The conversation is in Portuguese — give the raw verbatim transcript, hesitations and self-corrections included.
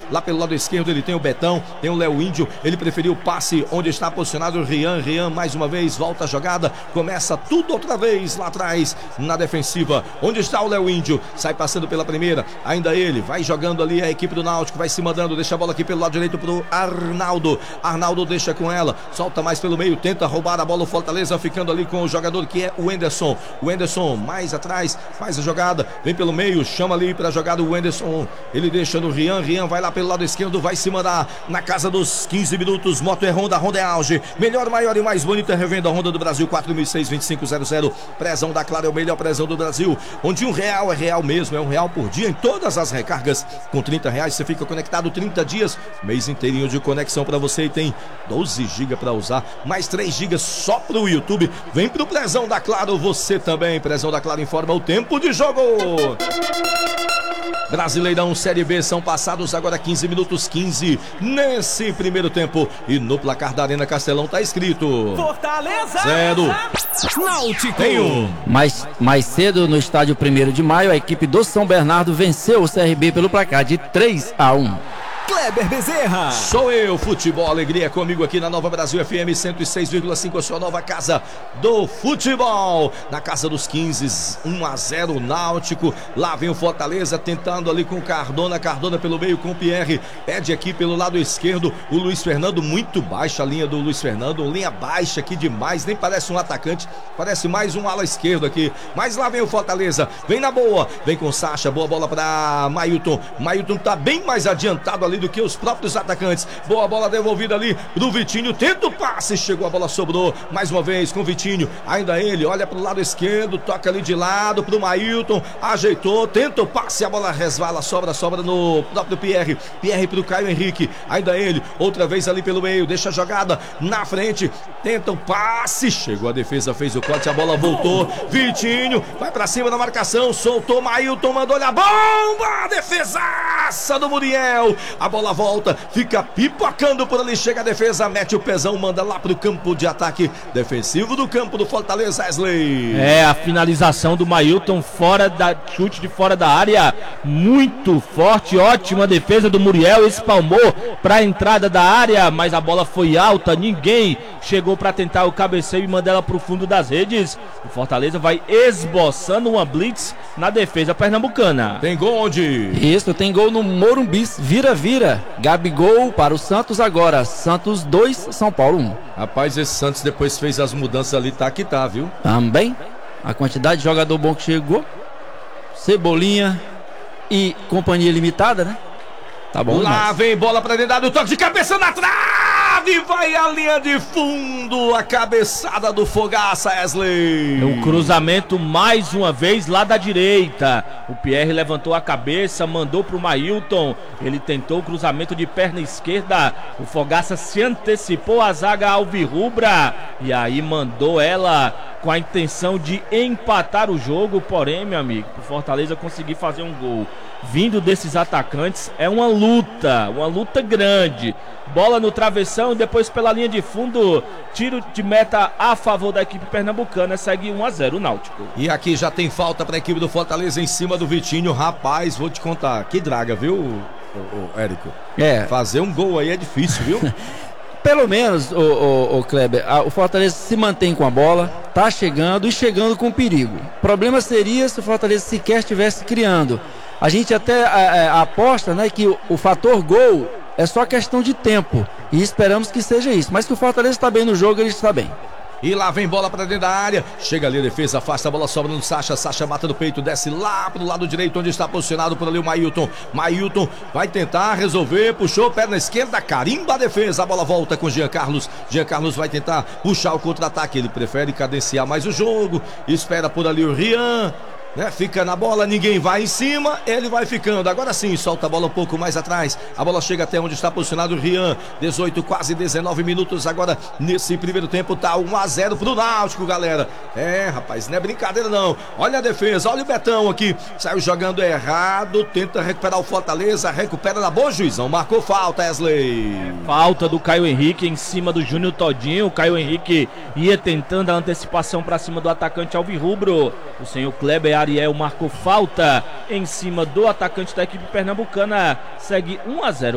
Lá pelo lado esquerdo ele tem o Betão, tem o Léo Índio. Ele preferiu o passe onde está posicionado o Rian. Rian mais uma vez volta a jogada. Começa tudo outra vez lá atrás na defensiva. Onde está o Léo Índio? Sai passando pela primeira. Ainda ele vai jogando ali a equipe do Náutico. Vai se mandando. Deixa a bola aqui pelo lado direito pro Arnaldo. Arnaldo deixa com ela. Solta mais pelo meio. Tenta roubar a bola o Fortaleza. Ficando ali com o jogador que é o Enderson. O Enderson mais atrás. Faz a jogada. Vem pelo meio. Chama ali para a jogada o Enderson. Ele deixa no Rian. Rian vai lá pelo lado esquerdo. Vai se mandar na casa dos quinze minutos. Moto é Honda. Honda é auge. Melhor, maior e mais bonita revenda Honda do Brasil. quatro mil e seis, vinte e cinco zero zero. Prezão da Claro é o melhor prezão do Brasil. Onde um real é real mesmo. É um real por dia em todas as recargas. Com trinta reais você fica conectado trinta dias. Mês inteirinho de conexão para você. E tem doze gigas para usar. Mais três gigas só pro YouTube. Vem pro prezão da Claro. Você também. Prezão da Claro informa o tempo de jogo. Brasileirão Série B, são passados agora quinze minutos, quinze nesse primeiro tempo. E no placar da Arena Castelão tá escrito Fortaleza zero, Náutico. Tem um. Mais, mais cedo no estádio primeiro de maio, a equipe do São Bernardo venceu o C R B pelo placar de três a um. Kleber Bezerra. Sou eu, Futebol Alegria, comigo aqui na Nova Brasil F M cento e seis vírgula cinco, a sua nova casa do futebol. Na casa dos quinze, um a zero Náutico. Lá vem o Fortaleza tentando ali com o Cardona. Cardona pelo meio com o Pierre. Pede aqui pelo lado esquerdo o Luiz Fernando. Muito baixa a linha do Luiz Fernando. Linha baixa aqui demais. Nem parece um atacante. Parece mais um ala esquerdo aqui. Mas lá vem o Fortaleza. Vem na boa. Vem com o Sacha. Boa bola para Mailton. Mailton tá bem mais adiantado ali do que os próprios atacantes. Boa bola devolvida ali do Vitinho. Tenta o passe. Chegou, a bola sobrou. Mais uma vez com o Vitinho. Ainda ele. Olha pro lado esquerdo. Toca ali de lado pro Mailton. Ajeitou. Tenta o passe. A bola resvala. Sobra, sobra no próprio Pierre. Pierre pro Caio Henrique. Ainda ele. Outra vez ali pelo meio. Deixa a jogada na frente. Tenta o passe. Chegou a defesa. Fez o corte. A bola voltou. Vitinho. Vai pra cima da marcação. Soltou. Mailton. Mandou-lhe a bomba. Defesaça do Muriel. A bola volta, fica pipocando por ali, chega a defesa, mete o pezão, manda lá pro campo de ataque defensivo do campo do Fortaleza, Wesley. É, a finalização do Mailton, fora da, chute de fora da área, muito forte, ótima defesa do Muriel, espalmou pra entrada da área, mas a bola foi alta, ninguém chegou pra tentar o cabeceio e mandar ela pro fundo das redes. O Fortaleza vai esboçando uma blitz na defesa pernambucana. Tem gol onde? Isso, tem gol no Morumbi, vira vira, Gabigol para o Santos agora, Santos dois, São Paulo um. Rapaz, esse Santos depois fez as mudanças ali, tá que tá, viu? Também, a quantidade de jogador bom que chegou, Cebolinha e companhia limitada, né? Tá bom. Lá demais. vem bola pra dentro do toque de cabeça na trave, vai a linha de fundo, a cabeçada do Fogaça, Wesley. É um cruzamento mais uma vez lá da direita. O Pierre levantou a cabeça, mandou pro Mailton. Ele tentou o cruzamento de perna esquerda. O Fogaça se antecipou à zaga alvirrubra e aí mandou ela com a intenção de empatar o jogo. Porém, meu amigo, o Fortaleza conseguir fazer um gol vindo desses atacantes é uma luta, uma luta grande. Bola no travessão e depois pela linha de fundo, tiro de meta a favor da equipe pernambucana, segue um a zero o Náutico. E aqui já tem falta para a equipe do Fortaleza em cima do Vitinho. Rapaz, vou te contar, que draga, viu, o, o Érico? É. Fazer um gol aí é difícil, viu? Pelo menos, o, o, o Kleber, a, o Fortaleza se mantém com a bola, tá chegando e chegando com perigo. O problema seria se o Fortaleza sequer estivesse criando. A gente até a, a, aposta, né, que o, o fator gol é só questão de tempo. E esperamos que seja isso. Mas que o Fortaleza está bem no jogo, ele está bem. E lá vem bola pra dentro da área. Chega ali a defesa, afasta a bola, sobra no Sacha. Sacha mata no peito, desce lá pro lado direito, onde está posicionado por ali o Mailton. Mailton vai tentar resolver, puxou, perna esquerda, carimba a defesa. A bola volta com Jean Carlos. Jean Carlos vai tentar puxar o contra-ataque. Ele prefere cadenciar mais o jogo. Espera por ali o Rian. Né? Fica na bola, ninguém vai em cima, ele vai ficando. Agora sim, solta a bola um pouco mais atrás. A bola chega até onde está posicionado o Rian. dezoito, quase dezenove minutos. Agora, nesse primeiro tempo, tá um a zero pro Náutico, galera. É, rapaz, não é brincadeira não. Olha a defesa, olha o Betão aqui. Saiu jogando errado, tenta recuperar o Fortaleza. Recupera na boa, juizão. Marcou falta, Wesley. Falta do Caio Henrique em cima do Júnior Todinho. O Caio Henrique ia tentando a antecipação para cima do atacante alvirrubro. O senhor Kleber Ariel marcou falta em cima do atacante da equipe pernambucana. Segue um a zero.